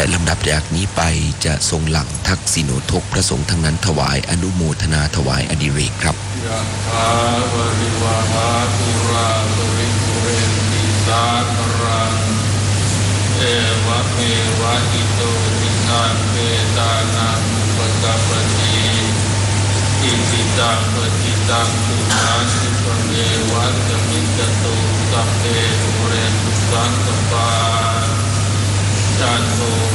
และลำดับจากนี้ไปจะทรงหลังทักษิโนทกพระสงฆ์ทั้งนั้นถวายอนุโมทนาถวายอดิเรกครับยะถาวริวหาปุราปุริปุเรนติสาคารังเอวะเมวะอิโตทินังเปตานังอุปกัปปติอิติตังปฏิตังตุนาสิปะเมวะสมิจจตุสัพเพปุเรนตุสังกปาจันโท